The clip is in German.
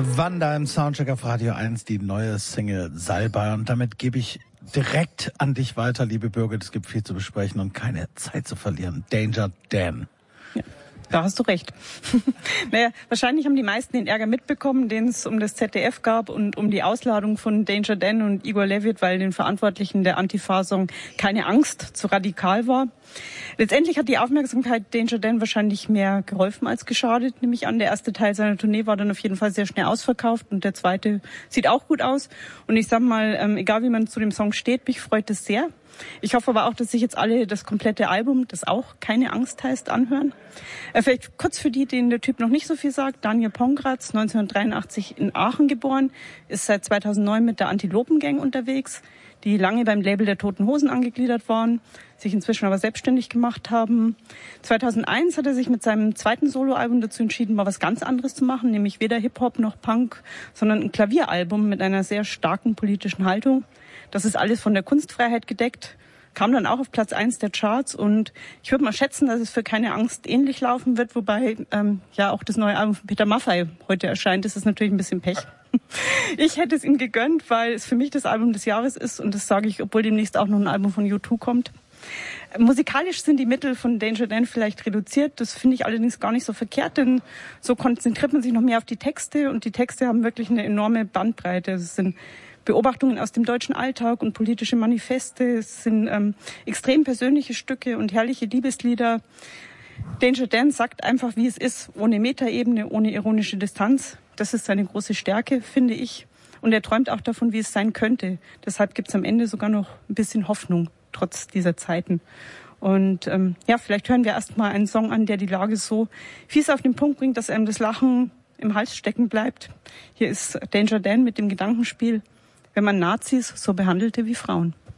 Wanda im Soundcheck auf Radio 1, die neue Single Salbei. Und damit gebe ich direkt an dich weiter, liebe Birgit. Es gibt viel zu besprechen und keine Zeit zu verlieren. Danger Dan. Ja. Da hast du recht. Naja, wahrscheinlich haben die meisten den Ärger mitbekommen, den es um das ZDF gab und um die Ausladung von Danger Dan und Igor Levit, weil den Verantwortlichen der Antifa-Song Keine Angst zu radikal war. Letztendlich hat die Aufmerksamkeit Danger Dan wahrscheinlich mehr geholfen als geschadet. Nämlich an, der erste Teil seiner Tournee war dann auf jeden Fall sehr schnell ausverkauft und der zweite sieht auch gut aus. Und ich sag mal, egal wie man zu dem Song steht, mich freut es sehr. Ich hoffe aber auch, dass sich jetzt alle das komplette Album, das auch Keine Angst heißt, anhören. Vielleicht kurz für die, denen der Typ noch nicht so viel sagt. Daniel Pongratz, 1983 in Aachen geboren, ist seit 2009 mit der Antilopen-Gang unterwegs, die lange beim Label der Toten Hosen angegliedert waren, sich inzwischen aber selbstständig gemacht haben. 2001 hat er sich mit seinem zweiten Soloalbum dazu entschieden, mal was ganz anderes zu machen, nämlich weder Hip-Hop noch Punk, sondern ein Klavieralbum mit einer sehr starken politischen Haltung. Das ist alles von der Kunstfreiheit gedeckt, kam dann auch auf Platz 1 der Charts und ich würde mal schätzen, dass es für Keine Angst ähnlich laufen wird, wobei ja auch das neue Album von Peter Maffay heute erscheint. Das ist natürlich ein bisschen Pech. Ich hätte es ihm gegönnt, weil es für mich das Album des Jahres ist und das sage ich, obwohl demnächst auch noch ein Album von U2 kommt. Musikalisch sind die Mittel von Danger Dan vielleicht reduziert, das finde ich allerdings gar nicht so verkehrt, denn so konzentriert man sich noch mehr auf die Texte und die Texte haben wirklich eine enorme Bandbreite. Es sind Beobachtungen aus dem deutschen Alltag und politische Manifeste, es sind extrem persönliche Stücke und herrliche Liebeslieder. Danger Dan sagt einfach, wie es ist, ohne Metaebene, ohne ironische Distanz. Das ist seine große Stärke, finde ich. Und er träumt auch davon, wie es sein könnte. Deshalb gibt es am Ende sogar noch ein bisschen Hoffnung, trotz dieser Zeiten. Und ja, vielleicht hören wir erst mal einen Song an, der die Lage so fies auf den Punkt bringt, dass einem das Lachen im Hals stecken bleibt. Hier ist Danger Dan mit dem Gedankenspiel, wenn man Nazis so behandelte wie Frauen.